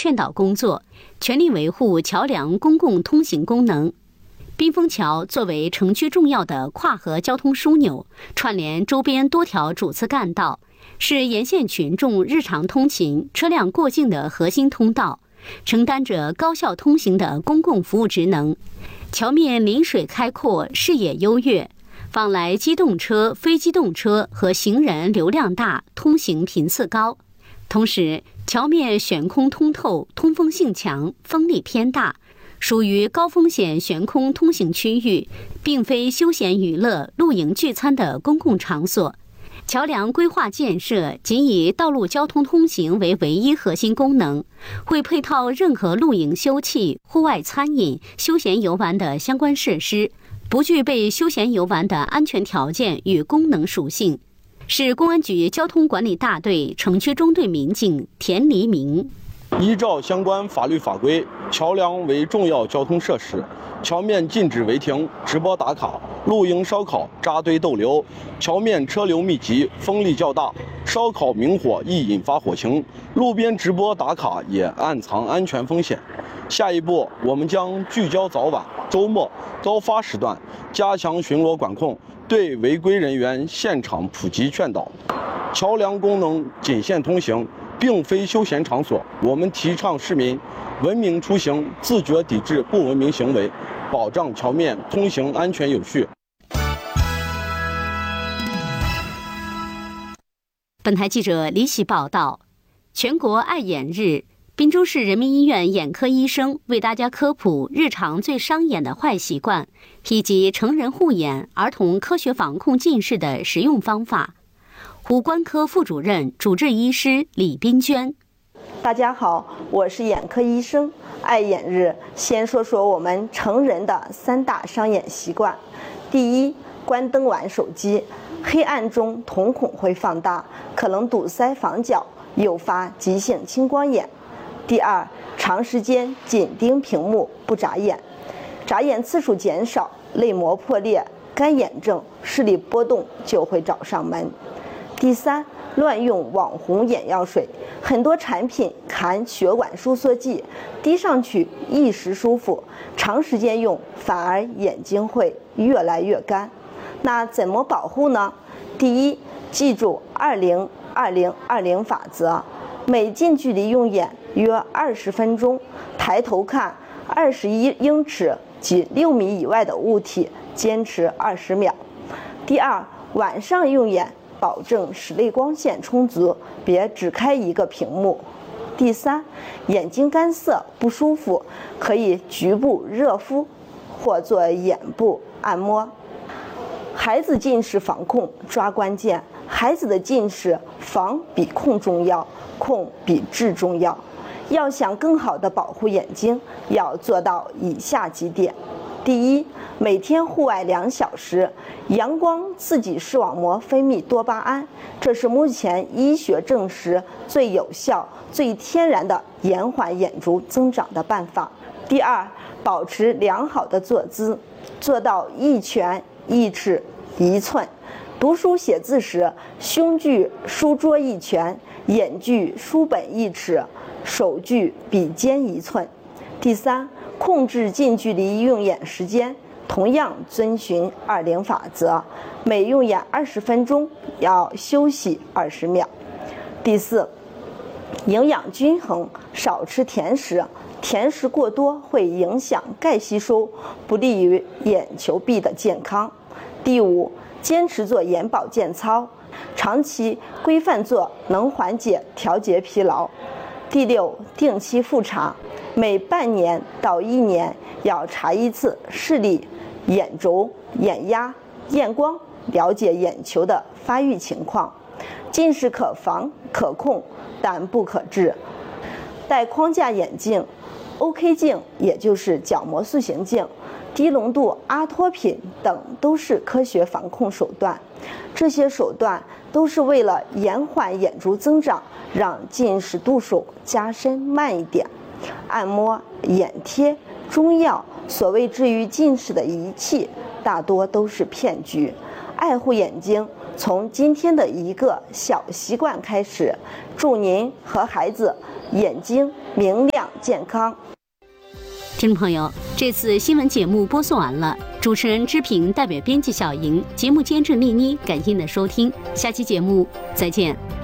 劝导工作，全力维护桥梁公共通行功能。滨枫桥作为城区重要的跨河交通枢纽，串联周边多条主次干道，是沿线群众日常通勤、车辆过境的核心通道，承担着高效通行的公共服务职能。桥面临水开阔，视野优越，往来机动车、非机动车和行人流量大，通行频次高。同时，桥面悬空通透，通风性强，风力偏大，属于高风险悬空通行区域，并非休闲娱乐、露营聚餐的公共场所。桥梁规划建设仅以道路交通通行为唯一核心功能，会配套任何露营休憩、户外餐饮、休闲游玩的相关设施，不具备休闲游玩的安全条件与功能属性。是公安局交通管理大队城区中队民警田黎明。 依照相关法律法规，桥梁为重要交通设施，桥面禁止违停、直播打卡、露营烧烤、扎堆逗留。桥面车流密集，风力较大，烧烤明火易引发火情，路边直播打卡也暗藏安全风险。下一步，我们将聚焦早晚、周末、高发时段，加强巡逻管控，对违规人员现场普及劝导。桥梁功能仅限通行，并非休闲场所。我们提倡市民文明出行，自觉抵制不文明行为，保障桥面通行安全有序。 本台记者李喜报道，全国爱眼日，滨州市人民医院眼科医生为大家科普日常最伤眼的坏习惯，以及成人护眼、儿童科学防控近视的实用方法。湖关科副主任、主治医师李冰娟。 大家好，我是眼科医生。爱眼日，先说说我们成人的3大伤眼习惯。第一，关灯玩手机，黑暗中瞳孔会放大，可能堵塞房角，诱发急性青光眼。第二，长时间紧盯屏幕不眨眼，眨眼次数减少，泪膜破裂、干眼症、视力波动就会找上门。第三，乱用网红眼药水，很多产品含血管收缩剂，滴上去一时舒服，长时间用反而眼睛会越来越干。那怎么保护呢？第一，记住20-20-20法则，每近距离用眼约20分钟，抬头看21英尺及6米以外的物体，坚持20秒。第二，晚上用眼保证室内光线充足，别只开一个屏幕。第三，眼睛干涩不舒服，可以局部热敷或做眼部按摩。孩子近视防控抓关键，孩子的近视防比控重要，控比治重要。要想更好地保护眼睛，要做到以下几点。第一，每天户外2小时，阳光刺激视网膜分泌多巴胺，这是目前医学证实最有效、最天然的延缓眼轴增长的办法。第二，保持良好的坐姿，做到1拳1尺1寸。读书写字时，胸距书桌1拳，眼距书本1尺，手距笔尖1寸。第三，控制近距离用眼时间，同样遵循20法则，每用眼20分钟要休息20秒。第四，营养均衡，少吃甜食，甜食过多会影响钙吸收，不利于眼球壁的健康。第五，坚持做眼保健操，长期规范做能缓解调节疲劳。第六，定期复查，每半年到1年要查1次视力、眼轴、眼压、验光，了解眼球的发育情况。近视可防可控，但不可治。戴框架眼镜、OK 镜，也就是角膜塑形镜、低浓度阿托品等都是科学防控手段。这些手段都是为了延缓眼轴增长，让近视度数加深慢一点。按摩、眼贴、中药，所谓治愈近视的仪器，大多都是骗局。爱护眼睛，从今天的一个小习惯开始。祝您和孩子眼睛明亮健康。 听众朋友，这次新闻节目播送完了，主持人知平代表编辑小莹，节目监制丽妮，感谢您的收听，下期节目再见。